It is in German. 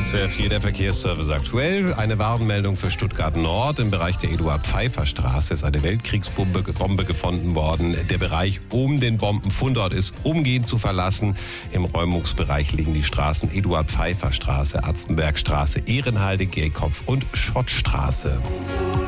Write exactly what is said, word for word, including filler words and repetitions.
S W R vier, der Verkehrsservice aktuell. Eine Warnmeldung für Stuttgart Nord. Im Bereich der Eduard-Pfeiffer-Straße ist eine Weltkriegsbombe Bombe gefunden worden. Der Bereich um den Bombenfundort ist umgehend zu verlassen. Im Räumungsbereich liegen die Straßen Eduard-Pfeiffer-Straße, Arztenbergstraße, Ehrenhalde, Gehkopf und Schottstraße.